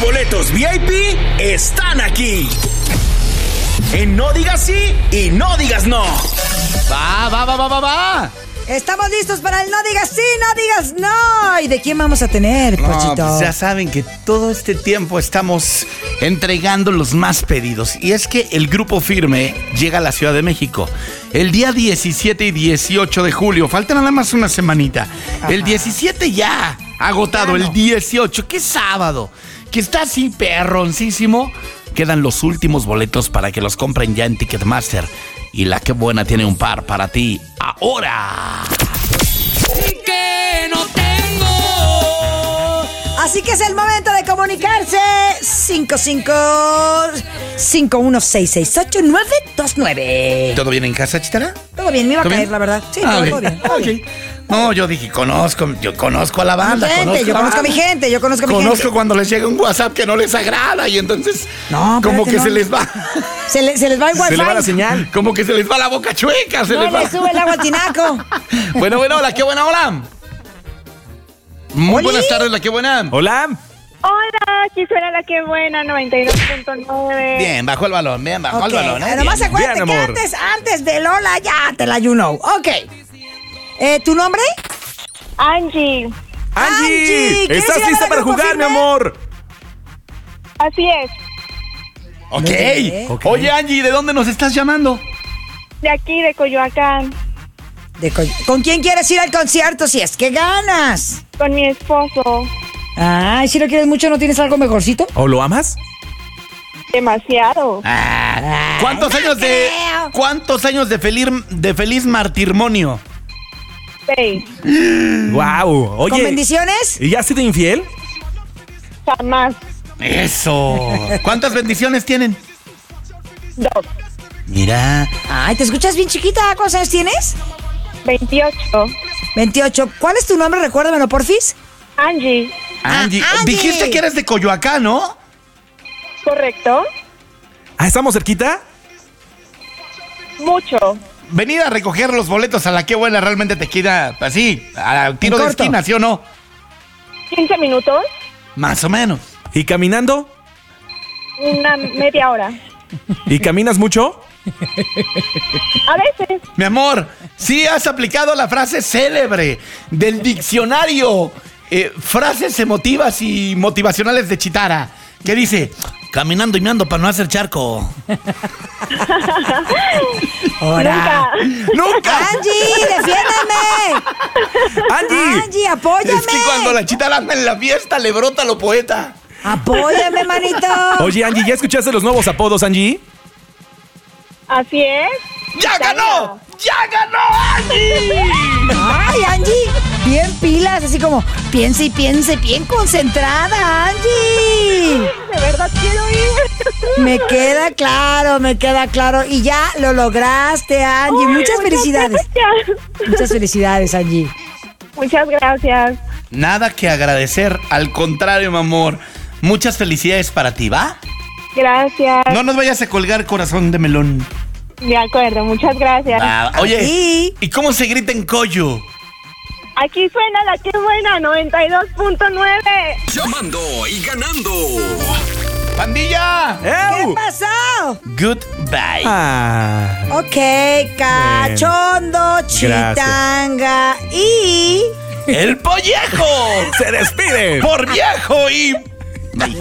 boletos VIP están aquí. En No Digas Sí y No Digas No. Va. Estamos listos para el No Digas Sí, No Digas No. ¿Y de quién vamos a tener, Pochito? Pues ya saben que todo este tiempo estamos entregando los más pedidos. Y es que el Grupo Firme llega a la Ciudad de México el día 17 y 18 de julio. Falta nada más una semanita. Ajá. El 17 ya agotado. El 18, que es sábado, que está así perroncísimo. Quedan los últimos boletos para que los compren ya en Ticketmaster. Y la que buena tiene un par para ti ahora. Que no tengo. Así que es el momento de comunicarse. 55-51668929. ¿Todo bien en casa, Chitara? Todo bien, me iba a caer, la verdad. Sí, todo bien. Okay. No, yo dije, conozco a la banda. Yo conozco a mi gente. Conozco cuando les llega un WhatsApp que no les agrada y entonces como que no. Se les va. Se les va el wifi. Se les va la señal. Como que se les va la boca chueca. Se les va. Le sube el agua al tinaco. Bueno, hola, qué buena, hola. Muy buenas tardes, la qué buena. Hola. Hola, aquí suena la que buena, 92.9. Bien, bajó el balón, el balón. Nomás acuérdate que antes de Lola ya te la you know. Ok. ¿Tu nombre? Angie. ¿Estás lista para jugar, mi amor? Así es. Okay. Oye, Angie, ¿de dónde nos estás llamando? De aquí, de Coyoacán. ¿Con quién quieres ir al concierto si es que ganas? Con mi esposo. Ay, si lo quieres mucho, ¿no tienes algo mejorcito? ¿O lo amas? Demasiado. ¿Cuántos años de feliz matrimonio? 6. Wow. Oye, ¿con bendiciones? ¿Y ya has sido infiel? Jamás. Eso. ¿Cuántas bendiciones tienen? 2. Mira. Ay, ¿te escuchas bien chiquita? ¿Cuántos años tienes? 28. ¿Cuál es tu nombre? Recuérdamelo, porfis. Angie. Angie. Dijiste que eres de Coyoacán, ¿no? ¿Correcto? ¿Estamos cerquita? Mucho. Venir a recoger los boletos a la que buena realmente te queda así, a tiro de esquina, ¿sí o no? 15 minutos. Más o menos. ¿Y caminando? Una media hora. ¿Y caminas mucho? A veces. Mi amor, sí has aplicado la frase célebre del diccionario frases emotivas y motivacionales de Chitara, que dice: caminando y meando para no hacer charco. ¡Nunca! ¡Angie, defiéndeme! ¡Angie, apóyame! Es que cuando la Chitara anda en la fiesta le brota lo poeta. ¡Apóyame, manito! Oye, Angie, ¿ya escuchaste los nuevos apodos, Angie? Así es. ¡Ya ganó! Angie! ¡Ay, Angie! Bien pilas, así como piense, bien concentrada, Angie. De verdad quiero ir. Me queda claro. Y ya lo lograste, Angie. Muchas felicidades. Muchas felicidades, Angie. Muchas gracias. Nada que agradecer, al contrario, mi amor. Muchas felicidades para ti, ¿va? Gracias. No nos vayas a colgar, corazón de melón. De acuerdo, muchas gracias. Oye, ¿y cómo se grita en Coyo? Aquí suena la que buena, 92.9. Llamando y ganando. ¡Pandilla! ¿Qué pasó? Goodbye. Ok, cachondo, chitanga y... ¡El pollejo! ¡Se despide! ¡Por viejo y...